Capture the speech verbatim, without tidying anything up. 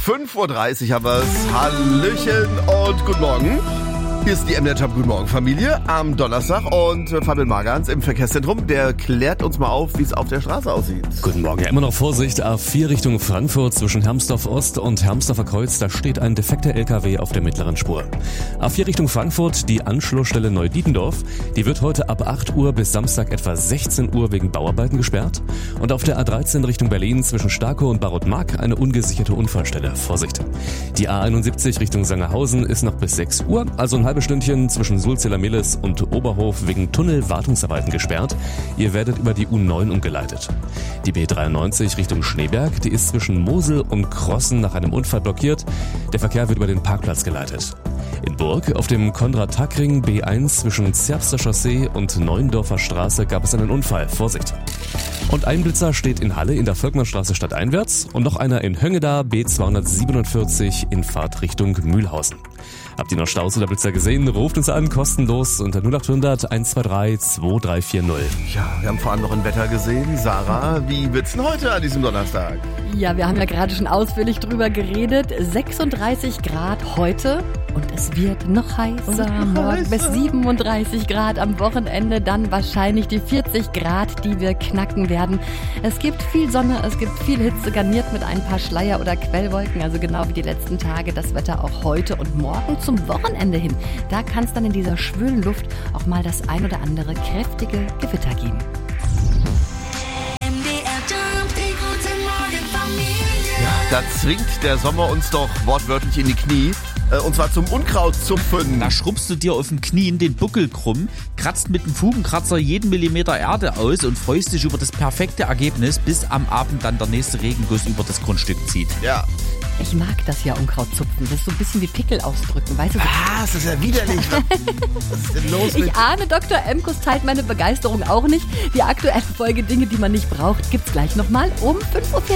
fünf Uhr dreißig haben wir es. Hallöchen und guten Morgen. Hier ist die M D R Jump Guten Morgen Familie am Donnerstag und Fabian Magans im Verkehrszentrum, der klärt uns mal auf, wie es auf der Straße aussieht. Guten Morgen, ja immer noch Vorsicht, A vier Richtung Frankfurt zwischen Hermsdorf Ost und Hermsdorfer Kreuz, da steht ein defekter L K W auf der mittleren Spur. A vier Richtung Frankfurt, die Anschlussstelle Neudietendorf, die wird heute ab acht Uhr bis Samstag etwa sechzehn Uhr wegen Bauarbeiten gesperrt. Und auf der A dreizehn Richtung Berlin zwischen Starkow und Barot-Mark eine ungesicherte Unfallstelle, Vorsicht. Die A einundsiebzig Richtung Sangerhausen ist noch bis sechs Uhr, also ein halbes Stündchen zwischen Sulziller-Mehlis und Oberhof wegen Tunnelwartungsarbeiten gesperrt. Ihr werdet über die U neun umgeleitet. Die B dreiundneunzig Richtung Schneeberg, die ist zwischen Mosel und Krossen nach einem Unfall blockiert. Der Verkehr wird über den Parkplatz geleitet. In Burg auf dem Konrad-Tack-Ring B eins zwischen Zerbster Chaussee und Neuendorfer Straße gab es einen Unfall. Vorsicht! Und ein Blitzer steht in Halle in der Volkmannstraße stadteinwärts und noch einer in Höngeda B zweihundertsiebenundvierzig in Fahrt Richtung Mühlhausen. Habt ihr noch Staus oder Blitzer gesehen? Ruft uns an, kostenlos unter null acht hundert eins zwei drei zwei drei vier null. Ja, wir haben vor allem noch ein Wetter gesehen. Sarah, wie wird's denn heute an diesem Donnerstag? Ja, wir haben ja gerade schon ausführlich drüber geredet. sechsunddreißig Grad heute und es wird noch heißer. Und Morgen heißer. bis siebenunddreißig Grad, am Wochenende dann wahrscheinlich die vierzig Grad, die wir knacken werden. Es gibt viel Sonne, es gibt viel Hitze, garniert mit ein paar Schleier- oder Quellwolken, also genau wie die letzten Tage. Das Wetter auch heute und morgen zum Wochenende hin. Da kann es dann in dieser schwülen Luft auch mal das ein oder andere kräftige Gewitter geben. Da zwingt der Sommer uns doch wortwörtlich in die Knie. Äh, und zwar zum Unkrautzupfen. Da schrubbst du dir auf den Knien den Buckel krumm, kratzt mit dem Fugenkratzer jeden Millimeter Erde aus und freust dich über das perfekte Ergebnis, bis am Abend dann der nächste Regenguss über das Grundstück zieht. Ja. Ich mag das ja, Unkrautzupfen. Das ist so ein bisschen wie Pickel ausdrücken, weißt du? So. Ah, das ist ja widerlich. Was ist denn los mit... Ich ahne, Doktor Emkus teilt meine Begeisterung auch nicht. Die aktuelle Folge Dinge, die man nicht braucht, gibt's gleich nochmal um fünf Uhr vierzig.